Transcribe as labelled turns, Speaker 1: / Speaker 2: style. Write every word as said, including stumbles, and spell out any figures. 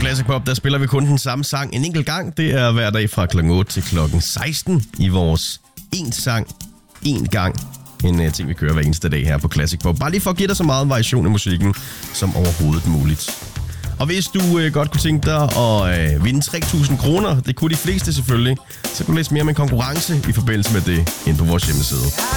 Speaker 1: Classic Pop, der spiller vi kun den samme sang en enkelt gang. Det er hver dag fra klokken otte til klokken seksten i vores en sang, en gang. En uh, ting, vi kører hver eneste dag her på Classic Pop. Bare lige for at give dig så meget variation i musikken som overhovedet muligt. Og hvis du uh, godt kunne tænke dig at uh, vinde tre tusind kroner, det kunne de fleste selvfølgelig, så kan du læse mere om en konkurrence i forbindelse med det inde på vores hjemmeside.